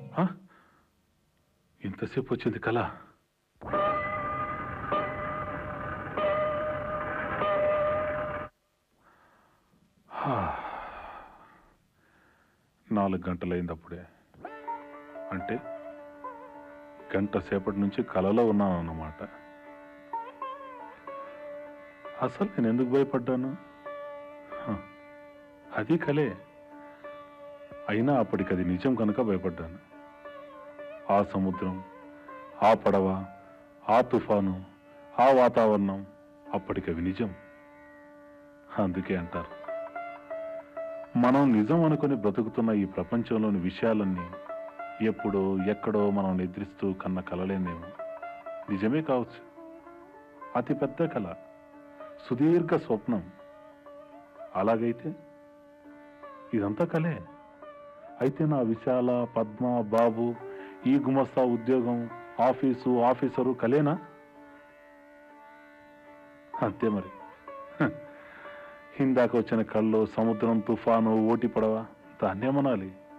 హ? ఇంతసేపు వచ్చింది కళ. హా. 4 గంటలైంది అప్పుడే. అంటే గంట సేపటి నుంచి కలలో ఉన్నాను అన్నమాట. అసలు నేను ఎందుకు భయపడ్డాను? హ, అది కలే. అయినా అప్పటికి అది నిజం కనుక భయపడ్డాను. ఆ సముద్రం, ఆ పడవ, ఆ తుఫాను, ఆ వాతావరణం అప్పటికి అవి నిజం. అందుకే అంటారు, మనం నిజం అనుకుని బ్రతుకుతున్న ఈ ప్రపంచంలోని విషయాలన్నీ ఎప్పుడో ఎక్కడో మనం నిద్రిస్తూ కన్న కలలేనేమో. నిజమే కావచ్చు. అతి పెద్ద కళ, సుదీర్ఘ స్వప్నం. అలాగైతే ఇదంతా కలే. అయితే నా విశాల, పద్మ, బాబు, ఈ గుమస్తా ఉద్యోగం, ఆఫీసు, ఆఫీసరు కలేనా? అంతే మరి. ఇందాక వచ్చిన కళ్ళు, సముద్రం, తుఫాను, ఓటి పడవ, దాన్నేమనాలి?